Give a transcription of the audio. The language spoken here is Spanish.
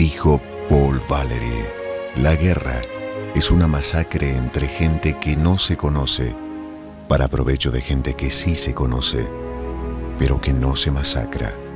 Dijo Paul Valéry: la guerra es una masacre entre gente que no se conoce, para provecho de gente que sí se conoce, pero que no se masacra.